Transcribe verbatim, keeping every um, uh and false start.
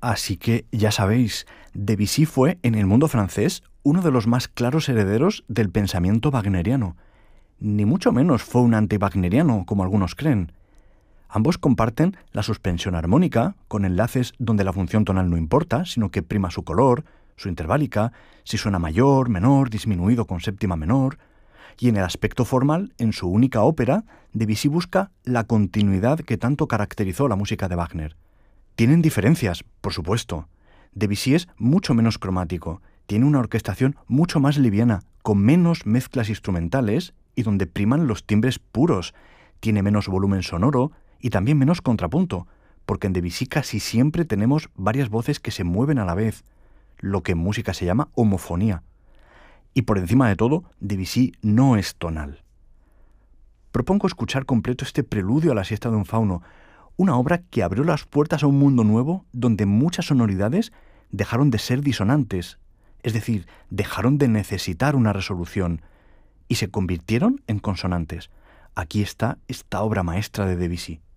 Así que ya sabéis, Debussy fue, en el mundo francés, uno de los más claros herederos del pensamiento wagneriano. Ni mucho menos fue un anti-wagneriano, como algunos creen. Ambos comparten la suspensión armónica, con enlaces donde la función tonal no importa, sino que prima su color, su interválica, si suena mayor, menor, disminuido con séptima menor. Y en el aspecto formal, en su única ópera, Debussy busca la continuidad que tanto caracterizó la música de Wagner. Tienen diferencias, por supuesto. Debussy es mucho menos cromático, tiene una orquestación mucho más liviana, con menos mezclas instrumentales y donde priman los timbres puros. Tiene menos volumen sonoro y también menos contrapunto, porque en Debussy casi siempre tenemos varias voces que se mueven a la vez, lo que en música se llama homofonía. Y por encima de todo, Debussy no es tonal. Propongo escuchar completo este preludio a la siesta de un fauno, una obra que abrió las puertas a un mundo nuevo donde muchas sonoridades dejaron de ser disonantes, es decir, dejaron de necesitar una resolución y se convirtieron en consonantes. Aquí está esta obra maestra de Debussy.